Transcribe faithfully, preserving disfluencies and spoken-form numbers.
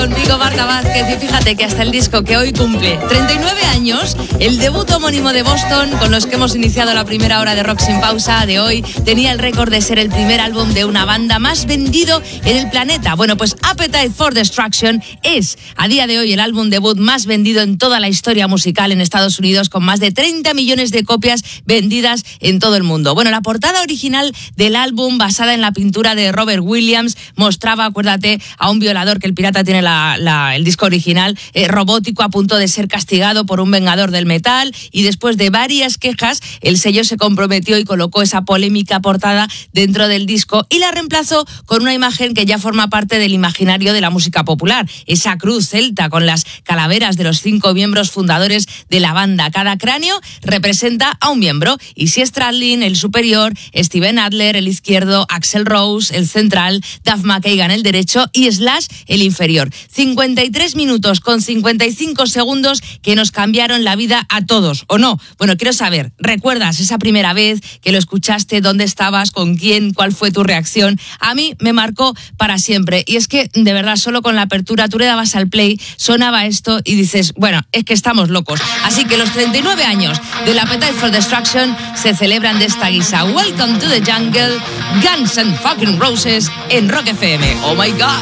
Contigo, Marta Vázquez, y fíjate que hasta el disco que hoy cumple treinta y nueve años, el debut homónimo de Boston, con los que hemos iniciado la primera hora de Rock Sin Pausa de hoy, tenía el récord de ser el primer álbum de una banda más vendido en el planeta. Bueno, pues Appetite for Destruction es, a día de hoy, el álbum debut más vendido en toda la historia musical en Estados Unidos, con más de treinta millones de copias vendidas en todo el mundo. Bueno, la portada original del álbum, basada en la pintura de Robert Williams, mostraba, acuérdate, a un violador, que el pirata tiene la La, la, el disco original, eh, robótico, a punto de ser castigado por un vengador del metal, y después de varias quejas, el sello se comprometió y colocó esa polémica portada dentro del disco y la reemplazó con una imagen que ya forma parte del imaginario de la música popular, esa cruz celta con las calaveras de los cinco miembros fundadores de la banda. Cada cráneo representa a un miembro: Izzy Stradlin, el superior; Steven Adler, el izquierdo; Axl Rose, el central; Duff McKagan, el derecho; y Slash, el inferior. cincuenta y tres minutos con cincuenta y cinco segundos que nos cambiaron la vida a todos, ¿o no? Bueno, quiero saber, ¿recuerdas esa primera vez que lo escuchaste? ¿Dónde estabas? ¿Con quién? ¿Cuál fue tu reacción? A mí me marcó para siempre. Y es que, de verdad, solo con la apertura tú le dabas al play, sonaba esto y dices, bueno, es que estamos locos. Así que los treinta y nueve años del Appetite for Destruction se celebran de esta guisa. Welcome to the Jungle, Guns N' Fucking Roses en Rock F M. Oh my God.